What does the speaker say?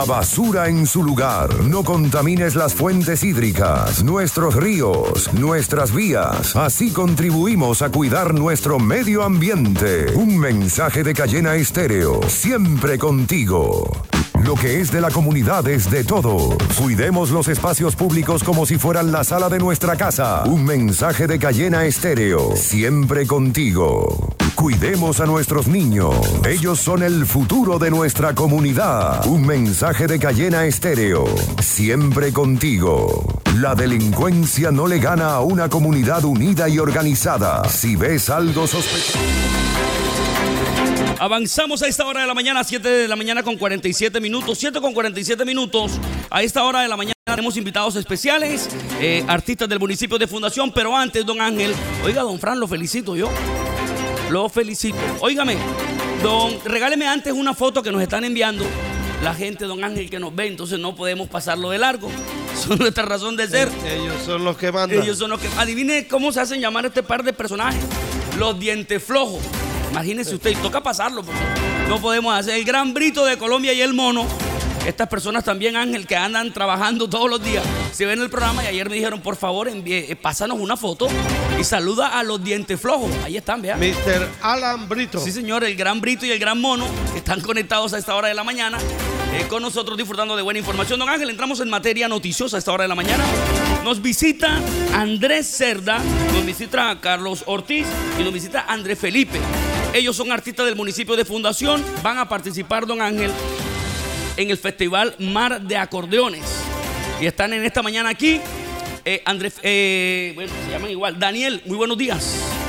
Basura en su lugar. No contamines las fuentes hídricas, nuestros ríos, nuestras vías. Así contribuimos a cuidar nuestro medio ambiente. Un mensaje de Cayena Estéreo. Siempre contigo. Lo que es de la comunidad es de todos. Cuidemos los espacios públicos como si fueran la sala de nuestra casa. Un mensaje de Cayena Estéreo. Siempre contigo. Cuidemos a nuestros niños. Ellos son el futuro de nuestra comunidad. Un mensaje de Cayena Estéreo. Siempre contigo. La delincuencia no le gana a una comunidad unida y organizada. Si ves algo sospechoso... Avanzamos a esta hora de la mañana, 7 de la mañana con 47 minutos, 7 con 47 minutos. A esta hora de la mañana tenemos invitados especiales, artistas del municipio de Fundación, pero antes, don Ángel, oiga, don Fran, lo felicito yo. Lo felicito. Óigame, regáleme antes una foto que nos están enviando la gente, don Ángel, que nos ve, entonces no podemos pasarlo de largo. Son nuestra razón de ser. Ellos son los que mandan. Ellos son los que... Adivine cómo se hacen llamar este par de personajes. Los dientes flojos. Imagínese usted, toca pasarlo porque no podemos hacer. El Gran Brito de Colombia y el Mono. Estas personas también, Ángel, que andan trabajando todos los días, se ven en el programa y ayer me dijeron, por favor, pásanos una foto y saluda a los dientes flojos. Ahí están, vean. Mr. Alan Brito. Sí, señor, el Gran Brito y el Gran Mono, que están conectados a esta hora de la mañana, con nosotros disfrutando de buena información. Don Ángel, entramos en materia noticiosa a esta hora de la mañana. Nos visita Andrés Cerda, nos visita Carlos Ortiz y nos visita Andrés Felipe. Ellos son artistas del municipio de Fundación, van a participar, don Ángel, en el Festival Mar de Acordeones. Y están en esta mañana aquí. Andrés, bueno, se llaman igual. Daniel, muy buenos días.